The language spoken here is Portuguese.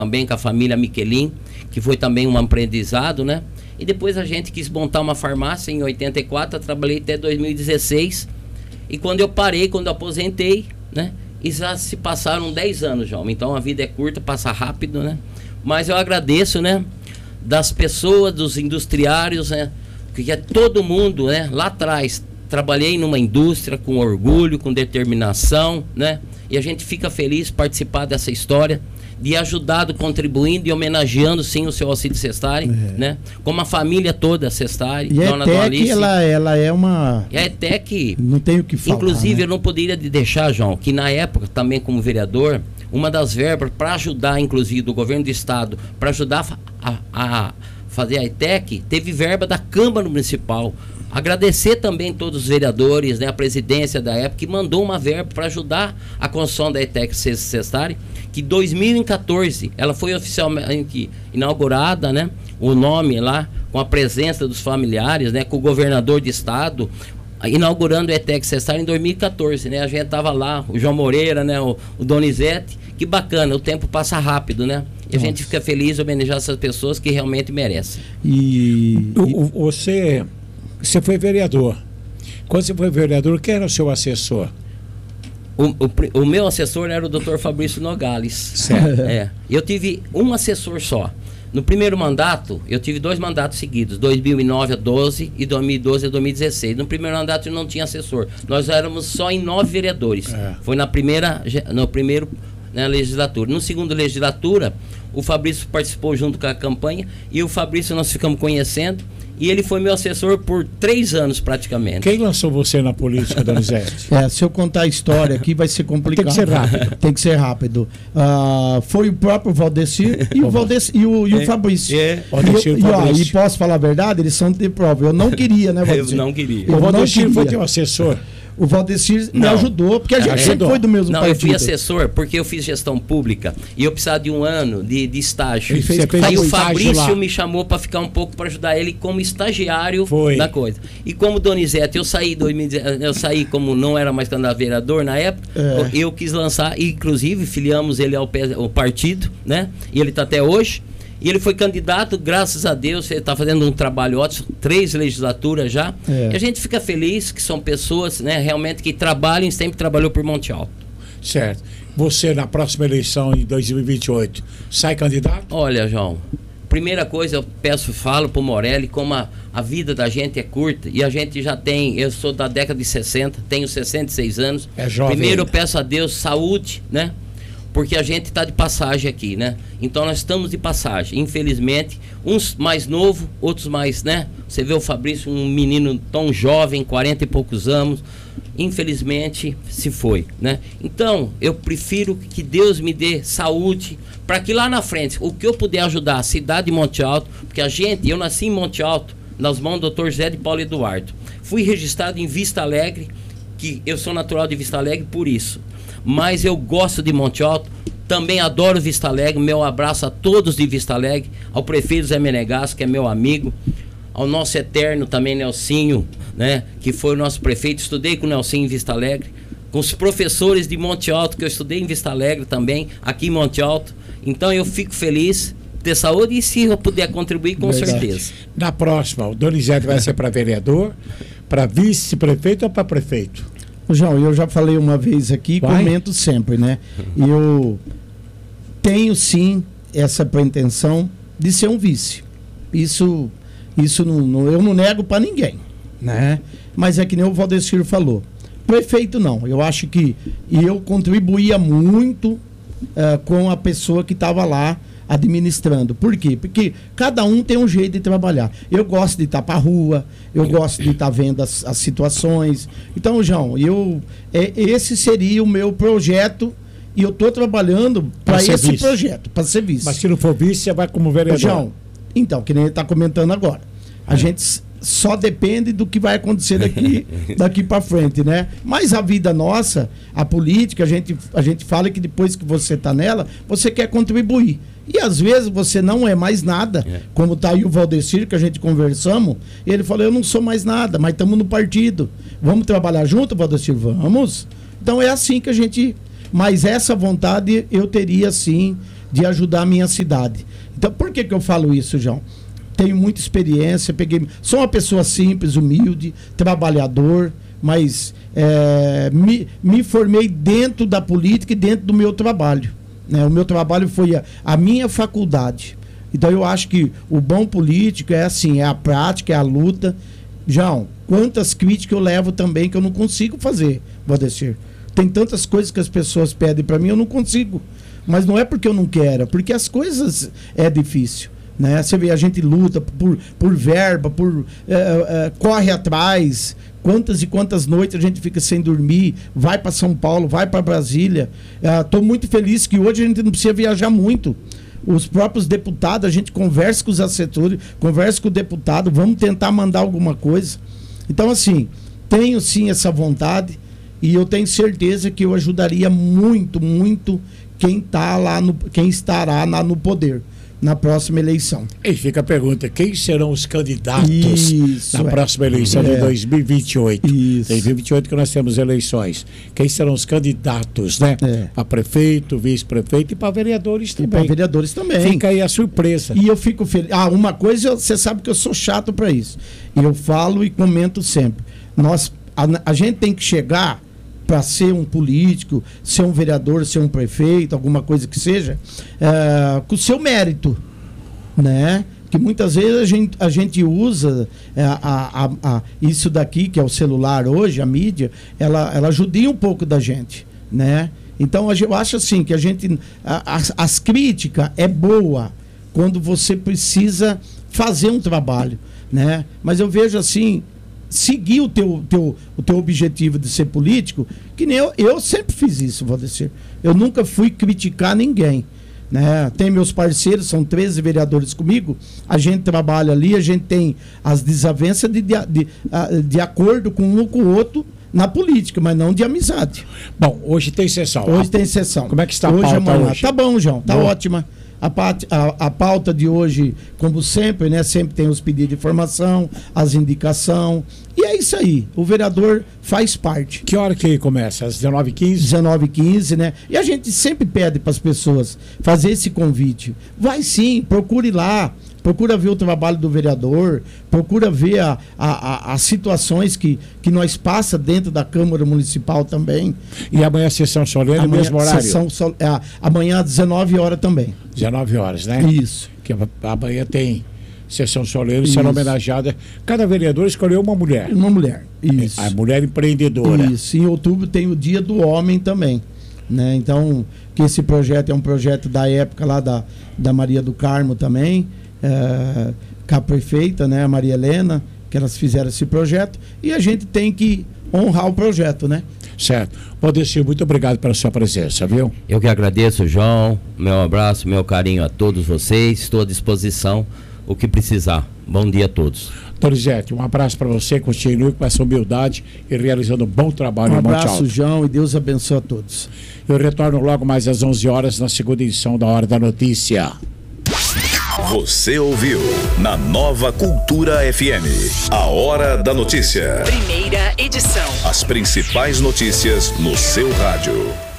também com a família Miquelin, que foi também um aprendizado, né? E depois a gente quis montar uma farmácia em 84, eu trabalhei até 2016. E quando eu parei, quando eu aposentei, né? E já se passaram 10 anos, João. Então a vida é curta, passa rápido, né? Mas eu agradeço, né? Das pessoas, dos industriários, né? Que é todo mundo, né? Lá atrás, trabalhei numa indústria com orgulho, com determinação, né? E a gente fica feliz de participar dessa história, de ajudado, contribuindo e homenageando sim o seu Alcides Sestari, né? Como a família toda Sestari, e Dona Dolice. Ela é uma... E a ETEC, não tenho o que falar, inclusive, né? Eu não poderia deixar, João, que na época, também como vereador, uma das verbas para ajudar, inclusive, do governo do estado, para ajudar a fazer a ETEC, teve verba da Câmara Municipal. Agradecer também todos os vereadores, né, a presidência da época, que mandou uma verba para ajudar a construção da ETEC Sestari, que em 2014 ela foi oficialmente inaugurada, né, o nome lá, com a presença dos familiares, né, com o governador de estado, inaugurando a ETEC Sestari em 2014, né, a gente estava lá, o João Moreira, né, o Donizete, que bacana, o tempo passa rápido, né, e a gente fica feliz de homenagear essas pessoas que realmente merecem. Você foi vereador. Quando você foi vereador, quem era o seu assessor? O meu assessor era o Dr. Fabrício Nogales. Certo. Eu tive um assessor só. No primeiro mandato, eu tive 2 mandatos seguidos, 2009 a 12 e 2012 a 2016. No primeiro mandato eu não tinha assessor. Nós éramos só em 9 vereadores. Foi na primeiro legislatura. No segundo legislatura, o Fabrício participou junto com a campanha e o Fabrício nós ficamos conhecendo. E ele foi meu assessor por 3 anos praticamente. Quem lançou você na política, Donizete? Se eu contar a história aqui vai ser complicado. Tem que ser rápido. Tem que ser rápido. Foi o próprio Valdecir e o Fabrício. E posso falar a verdade? Eles são de prova. Eu não queria, né, Valdecir? Eu não queria. O Valdecir foi teu assessor? O Valdecir me ajudou, porque a gente sempre foi do mesmo partido. Eu fui assessor porque eu fiz gestão pública e eu precisava de 1 ano de estágio. Aí o Fabrício me chamou para ficar um pouco para ajudar ele como estagiário da coisa. E como Donizete, eu saí como não era mais candidato a vereador na época, eu quis lançar, inclusive filiamos ele ao partido, né? E ele está até hoje. E ele foi candidato, graças a Deus, ele está fazendo um trabalho ótimo, 3 legislaturas já. E a gente fica feliz que são pessoas, né, realmente que trabalham e sempre trabalhou por Monte Alto. Certo. Você, na próxima eleição, em 2028, sai candidato? Olha, João, primeira coisa eu falo para o Morelli, como a vida da gente é curta e a gente já tem, eu sou da década de 60, tenho 66 anos. É jovem. Primeiro eu peço a Deus saúde, né? Porque a gente está de passagem aqui, né? Então nós estamos de passagem, infelizmente, uns mais novos, outros mais, né? Você vê o Fabrício, um menino tão jovem, 40 e poucos anos, infelizmente se foi, né? Então eu prefiro que Deus me dê saúde, para que lá na frente, o que eu puder ajudar a cidade de Monte Alto, porque eu nasci em Monte Alto, nas mãos do Dr. José de Paulo Eduardo. Fui registrado em Vista Alegre, que eu sou natural de Vista Alegre por isso. Mas eu gosto de Monte Alto, também adoro Vista Alegre, meu abraço a todos de Vista Alegre, ao prefeito Zé Menegasso, que é meu amigo, ao nosso eterno também Nelsinho, né, que foi o nosso prefeito, estudei com o Nelsinho em Vista Alegre, com os professores de Monte Alto, que eu estudei em Vista Alegre também, aqui em Monte Alto, então eu fico feliz de ter saúde e se eu puder contribuir, com certeza. Na próxima, o Donizete vai ser para vereador, para vice-prefeito ou para prefeito? João, eu já falei uma vez aqui, comento sempre, né? Eu tenho sim essa pretensão de ser um vice. Isso não, eu não nego para ninguém, né? Mas é que nem o Valdecir falou. Prefeito não, eu acho que eu contribuía muito com a pessoa que estava lá administrando. Por quê? Porque cada um tem um jeito de trabalhar. Eu gosto de estar para a rua, eu gosto de estar vendo as situações. Então, João, esse seria o meu projeto e eu estou trabalhando para esse projeto, para ser vice. Mas se não for vice, você vai como vereador. João, então, que nem ele está comentando agora. A gente só depende do que vai acontecer daqui para frente, né? Mas a vida nossa, a política, a gente fala que depois que você está nela, você quer contribuir. E às vezes você não é mais nada, como está aí o Valdecir, que a gente conversamos, ele falou, eu não sou mais nada, mas estamos no partido. Vamos trabalhar junto, Valdecir? Vamos. Então é assim que a gente... Mas essa vontade eu teria sim de ajudar a minha cidade. Então, por que eu falo isso, João? Tenho muita experiência, sou uma pessoa simples, humilde, trabalhador, mas me formei dentro da política e dentro do meu trabalho, né? O meu trabalho foi a minha faculdade. Então eu acho que o bom político é assim, é a prática, é a luta. João, quantas críticas eu levo também que eu não consigo fazer, Valdecir. Tem tantas coisas que as pessoas pedem para mim, eu não consigo. Mas não é porque eu não quero, porque as coisas é difícil, né? Você vê, a gente luta por verba, corre atrás. Quantas e quantas noites a gente fica sem dormir, vai para São Paulo, vai para Brasília. Estou muito feliz que hoje a gente não precisa viajar muito. Os próprios deputados, a gente conversa com os assessores, conversa com o deputado, vamos tentar mandar alguma coisa. Então, assim, tenho sim essa vontade e eu tenho certeza que eu ajudaria muito, muito quem estará lá no poder na próxima eleição. E fica a pergunta, quem serão os candidatos na próxima eleição de 2028? Em 2028 que nós temos eleições. Quem serão os candidatos, né? Para prefeito, vice-prefeito e para vereadores também. Para vereadores também. Fica aí a surpresa. E eu fico feliz. Uma coisa, você sabe que eu sou chato para isso. E eu falo e comento sempre. A gente tem que chegar para ser um político, ser um vereador, ser um prefeito, alguma coisa que seja, com o seu mérito, né? Que muitas vezes a gente usa isso daqui, que é o celular hoje, a mídia, ela judia um pouco da gente, né? Então eu acho assim, que a gente, as críticas é boa quando você precisa fazer um trabalho, né? Mas eu vejo assim, seguir o teu objetivo de ser político, que nem eu sempre fiz isso, Valdecir. Eu nunca fui criticar ninguém, né? Tem meus parceiros, são 13 vereadores comigo, a gente trabalha ali, a gente tem as desavenças de acordo com um ou com o outro na política, mas não de amizade. Bom, hoje tem sessão. Hoje tem sessão. Como é que está a pauta hoje? Tá bom, João, tá ótima. A pauta de hoje, como sempre, né? Sempre tem os pedidos de informação, as indicações. E é isso aí. O vereador faz parte. Que hora que começa? Às 19h15? 19h15, né? E a gente sempre pede para as pessoas fazer esse convite. Vai sim, procure lá. Procura ver o trabalho do vereador, procura ver as situações que nós passa dentro da Câmara Municipal também. E amanhã a sessão solene, mesmo horário? Amanhã às 19 horas também. 19 horas, né? Isso. Que amanhã tem sessão solene, será homenageada. Cada vereador escolheu uma mulher. Uma mulher, isso. A mulher empreendedora. Isso. Em outubro tem o Dia do Homem também, né? Então, que esse projeto é um projeto da época lá da Maria do Carmo também. Com a prefeita, né, a Maria Helena, que elas fizeram esse projeto, e a gente tem que honrar o projeto, né? Certo. Valdecir, muito obrigado pela sua presença, viu? Eu que agradeço, João. Meu abraço, meu carinho a todos vocês. Estou à disposição, o que precisar. Bom dia a todos. Donizete, um abraço para você, continue com essa humildade e realizando um bom trabalho. Um abraço, João, e Deus abençoe a todos. Eu retorno logo mais às 11 horas na segunda edição da Hora da Notícia. Você ouviu na Nova Cultura FM, a Hora da Notícia. Primeira edição. As principais notícias no seu rádio.